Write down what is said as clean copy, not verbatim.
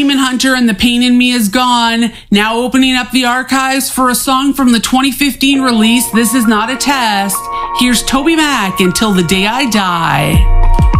Demon Hunter and The Pain in Me Is Gone. Now opening up the archives for a song from the 2015 release, This Is Not a Test. Here's Toby Mac, Until the Day I Die.